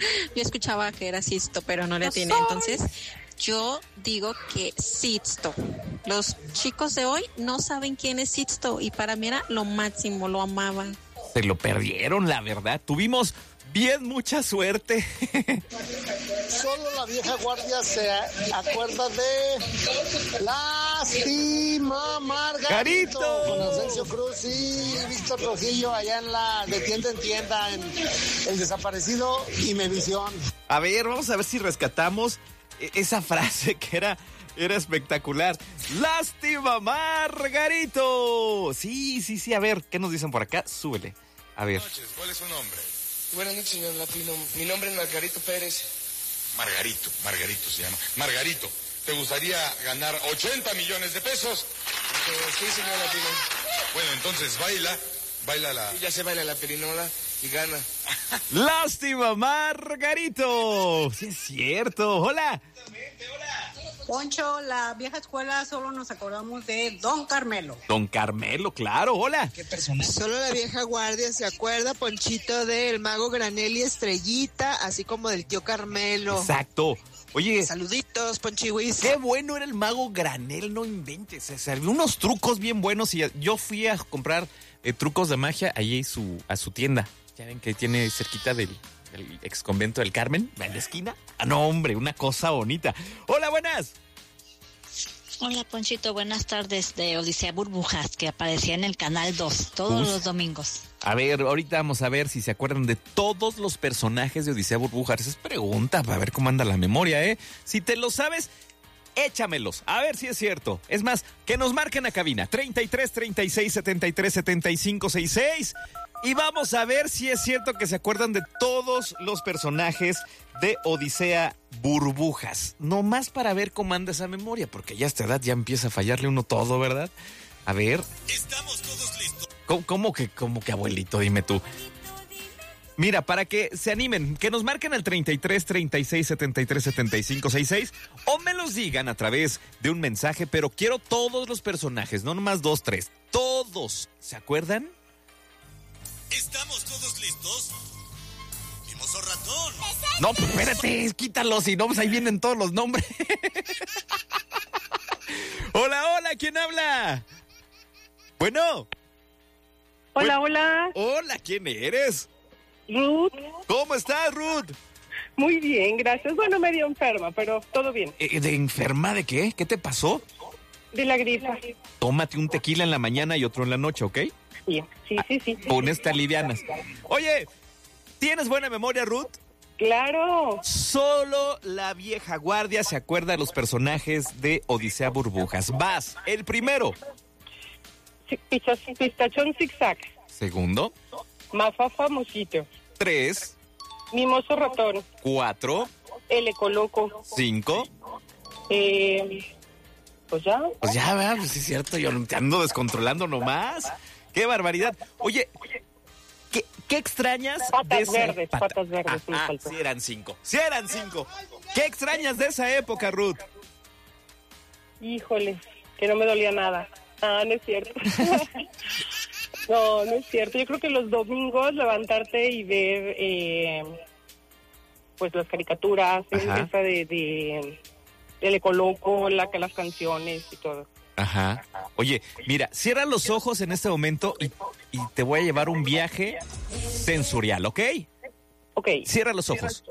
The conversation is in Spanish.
Yo escuchaba que era Sisto, pero no le atiné. Entonces, yo digo que Sixto. Los chicos de hoy no saben quién es Sixto y para mí era lo máximo, lo amaban. Se lo perdieron, la verdad. Tuvimos bien mucha suerte. Solo la vieja guardia se acuerda de Lástima Margarito con Asensio Cruz y Víctor Trujillo allá en la de tienda en tienda en El Desaparecido y Mevisión. A ver, vamos a ver si rescatamos esa frase que era espectacular. ¡Lástima, Margarito! Sí, a ver, ¿qué nos dicen por acá? Súbele. A ver. Buenas noches, ¿cuál es su nombre? Buenas noches, señor Latino. Mi nombre es Margarito Pérez. Margarito se llama. Margarito, ¿te gustaría ganar 80 millones de pesos? Sí, señor Latino. Bueno, entonces baila la... Sí, ya se baila la perinola y gana. ¡Lástima, Margarito! Sí, es cierto. ¡Hola! Poncho, la vieja escuela solo nos acordamos de Don Carmelo. Don Carmelo, claro, hola. ¿Qué persona? Solo la vieja guardia se acuerda, Ponchito, del mago Granel y Estrellita, así como del tío Carmelo. Exacto. Oye, saluditos, Ponchiwis. Qué bueno era el mago Granel, no inventes. Se había unos trucos bien buenos y yo fui a comprar trucos de magia allí a su tienda. Ya ven que tiene cerquita del ex convento del Carmen, en la esquina. Ah, no, hombre, una cosa bonita. Hola, buenas. Hola, Ponchito, buenas tardes, de Odisea Burbujas, que aparecía en el Canal 2 todos los domingos. A ver, ahorita vamos a ver si se acuerdan de todos los personajes de Odisea Burbujas. Esa es pregunta, para ver cómo anda la memoria, ¿eh? Si te lo sabes, échamelos, a ver si es cierto. Es más, que nos marquen a cabina, 33 36 73 75 66. Y vamos a ver si es cierto que se acuerdan de todos los personajes de Odisea Burbujas. No más para ver cómo anda esa memoria, porque ya a esta edad ya empieza a fallarle uno todo, ¿verdad? A ver. Estamos todos listos. ¿Cómo que abuelito? Dime tú. Mira, para que se animen, que nos marquen al 33 36 73 75 66 o me los digan a través de un mensaje, pero quiero todos los personajes, no nomás 2, 3. Todos. ¿Se acuerdan? ¿Estamos todos listos? ¡Mimoso ratón! No, espérate, quítalos, si no, pues ahí vienen todos los nombres. Hola, ¿quién habla? Bueno. Hola. Hola, ¿quién eres? Ruth. ¿Cómo estás, Ruth? Muy bien, gracias. Bueno, medio enferma, pero todo bien. ¿De enferma de qué? ¿Qué te pasó? De la gripa. Tómate un tequila en la mañana y otro en la noche, ¿ok? Sí. Con estas livianas. Oye, ¿tienes buena memoria, Ruth? Claro. Solo la vieja guardia se acuerda de los personajes de Odisea Burbujas. Vas, el primero. Pistachón zigzag. Segundo. Mafafa mosquito. 3. Mimoso ratón. 4. El ecoloco. 5. Pues ya. Pues ya, ¿verdad? Pues sí es cierto, yo te ando descontrolando nomás. ¡Qué barbaridad! Oye, ¿qué extrañas de esa verdes, patas verdes. Sí eran 5. ¿Qué extrañas de esa época, Ruth? Híjole, que no me dolía nada. Ah, no es cierto. No es cierto. Yo creo que los domingos levantarte y ver pues las caricaturas, esa de El Ecoloco, las canciones y todo. Ajá. Oye, mira, cierra los ojos en este momento y te voy a llevar un viaje sensorial, ¿ok? Ok. Cierra los ojos.